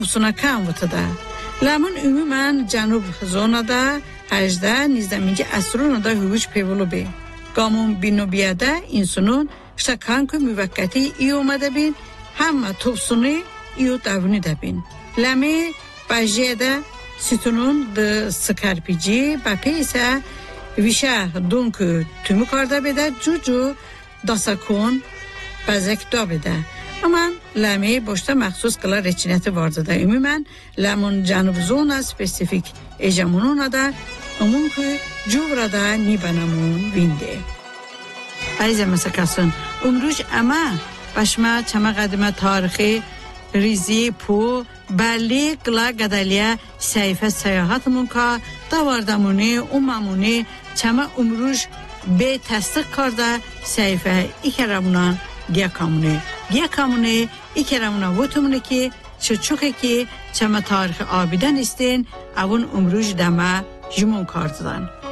بسونه کم بوده. لامون عموما جنوب زونه دا 18 19 اسرون دا هوش پیولو بی. گامون بینو بیاده اینسونون شکان که موقتی ای اومده بین همه توپسونی ایو داونی دا بین. لامی باجیده سیتونون د سکارپیجی با پیسه ویشه دون که تومو کرده بده جو داسکون بازک دا بده. اما لامی باشته مخصوص کلا رچینت وارده ده. من لامون جنوب زون سپسیفیک ایجامونون ده امون که جو را ده نیبنمون وینده. عزیزم مسکرسون امروز اما باشما چما قدمه تاریخی ریزی پو بله کلا گدالیا سیفه سیاحتمون که دواردمونی امامونی چما امروز به تصدیق کرده سیفه ایکرمونان گیاکامونه ایکرمونا وطمونه که چوچوکه که چما تاریخ آبیدن استین اون امروز دمه جمعون کردن.